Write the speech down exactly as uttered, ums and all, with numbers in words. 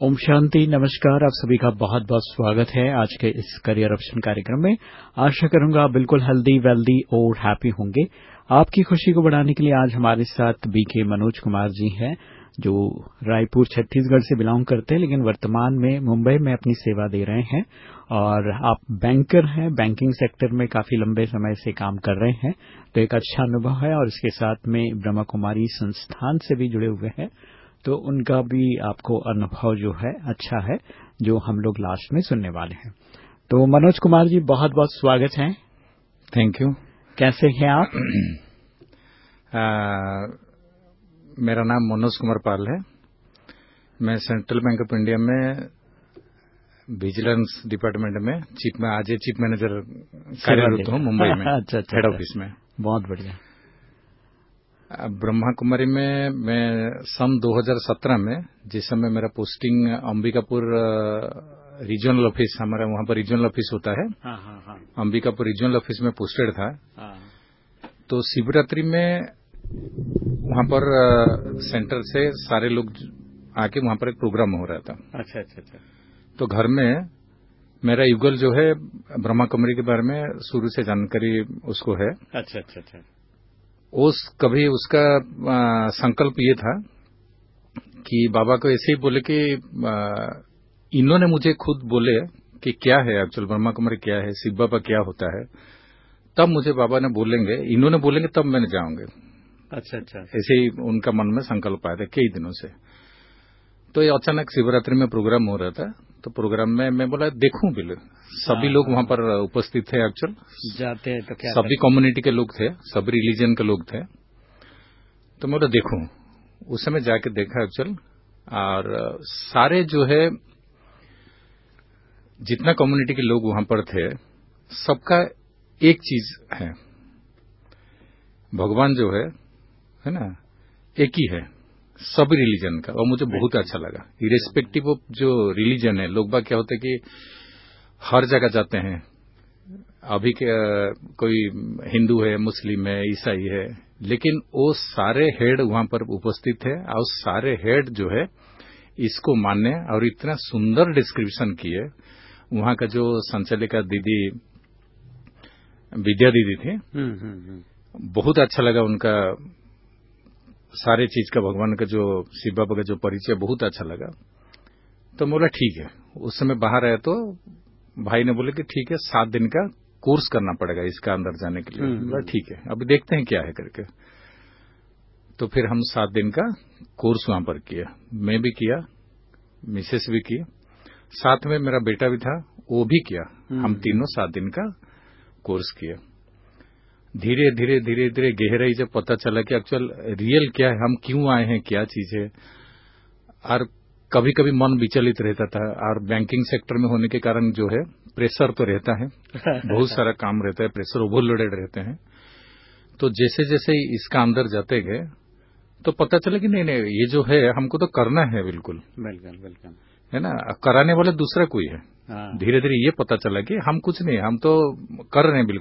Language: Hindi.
ओम शांति, नमस्कार। आप सभी का बहुत बहुत स्वागत है आज के इस करियर ऑप्शन कार्यक्रम में। आशा करूंगा आप बिल्कुल हेल्दी, वेल्दी और हैप्पी होंगे। आपकी खुशी को बढ़ाने के लिए आज हमारे साथ बीके मनोज कुमार जी हैं, जो रायपुर छत्तीसगढ़ से बिलोंग करते हैं, लेकिन वर्तमान में मुंबई में अपनी सेवा दे रहे हैं। और आप बैंकर हैं, बैंकिंग सेक्टर में काफी लंबे समय से काम कर रहे हैं, तो एक अच्छा अनुभव है। और इसके साथ में ब्रह्मा कुमारी संस्थान से भी जुड़े हुए हैं, तो उनका भी आपको अनुभव जो है अच्छा है, जो हम लोग लास्ट में सुनने वाले हैं। तो मनोज कुमार जी, बहुत बहुत स्वागत है। Thank you. कैसे हैं आप? आ, मेरा नाम मनोज कुमार पाल है। मैं सेंट्रल बैंक ऑफ इंडिया में विजिलेंस डिपार्टमेंट में चीफ में आज चीफ मैनेजर कार्यरत हूँ मुंबई में। अच्छा, अच्छा, हेड ऑफिस में। बहुत बढ़िया। ब्रह्मा कुमारी में मैं सन दो हज़ार सत्रह में, जिस समय मेरा पोस्टिंग अंबिकापुर रीजनल ऑफिस, हमारा वहां पर रीजनल ऑफिस होता है, हाँ, हाँ, हाँ। अंबिकापुर रीजनल ऑफिस में पोस्टेड था। हाँ। तो शिवरात्रि में वहां पर सेंटर से सारे लोग आके वहां पर एक प्रोग्राम हो रहा था। अच्छा, अच्छा, अच्छा। तो घर में मेरा युगल जो है ब्रह्मा कुमारी के बारे में शुरू से जानकारी उसको है। अच्छा, अच्छा, अच्छा। उस कभी उसका आ, संकल्प ये था कि बाबा को ऐसे ही बोले कि आ, इन्होंने मुझे खुद बोले कि क्या है एक्चुअल ब्रह्मा कुमारी क्या है, शिव बाबा क्या होता है, तब मुझे बाबा ने बोलेंगे, इन्होंने बोलेंगे तब मैंने जाऊंगे। अच्छा, अच्छा। ऐसे ही उनका मन में संकल्प आया था कई दिनों से। तो ये अचानक शिवरात्रि में प्रोग्राम हो रहा था, तो प्रोग्राम में मैं बोला देखूं बिल्कुल। सभी लोग वहां पर उपस्थित थे एक्चुअल, जाते हैं तो क्या सभी कम्युनिटी के लोग थे, सभी रिलीजन के लोग थे। तो मैं बोला देखूं। उस समय जाके देखा एक्चुअल, और सारे जो है जितना कम्युनिटी के लोग वहां पर थे, सबका एक चीज है, भगवान जो है है ना, एक ही है सभी रिलीजन का। और मुझे बहुत अच्छा लगा, इरेस्पेक्टिव ऑफ जो रिलीजन है। लोग बाग क्या होता है कि हर जगह जाते हैं, अभी के कोई हिंदू है, मुस्लिम है, ईसाई है, लेकिन वो सारे हेड वहां पर उपस्थित है, और सारे हेड जो है इसको मानने, और इतना सुंदर डिस्क्रिप्शन किए। वहां का जो संचालिका दीदी विद्या दीदी थी, बहुत अच्छा लगा उनका सारे चीज का, भगवान का जो शिव बाबा का जो परिचय बहुत अच्छा लगा। तो बोला ठीक है। उस समय बाहर आया तो भाई ने बोले कि ठीक है, सात दिन का कोर्स करना पड़ेगा इसका अंदर जाने के लिए। बोला ठीक है, अभी देखते हैं क्या है करके। तो फिर हम सात दिन का कोर्स वहां पर किया, मैं भी किया, मिसेस भी की, साथ में मेरा बेटा भी था, वो भी किया। हम तीनों सात दिन का कोर्स किया। धीरे धीरे धीरे धीरे गहराई जब पता चला कि एक्चुअल रियल क्या है, हम क्यों आए हैं, क्या चीज है। और कभी कभी मन विचलित रहता था, और बैंकिंग सेक्टर में होने के कारण जो है प्रेशर तो रहता है, बहुत सारा काम रहता है, प्रेशर ओवरलोडेड रहते हैं। तो जैसे जैसे इसका अंदर जाते गए तो पता चला कि नहीं नहीं, ये जो है हमको तो करना है, बिल्कुल बिल्कुल बिल्कुल, है ना, कराने वाला दूसरा कोई है। धीरे धीरे ये पता चला कि हम कुछ नहीं, हम तो कर रहे हैं बिल्कुल।